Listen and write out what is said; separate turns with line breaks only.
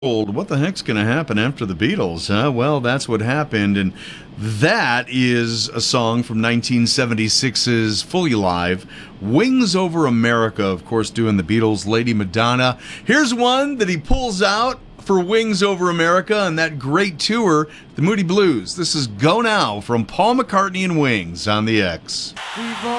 What the heck's going to happen after the Beatles, huh? Well, that's what happened, and that is a song from 1976's Fully Live, Wings Over America, of course, doing the Beatles' Lady Madonna. Here's one that he pulls out for Wings Over America and that great tour, the Moody Blues. This is Go Now from Paul McCartney and Wings on the X.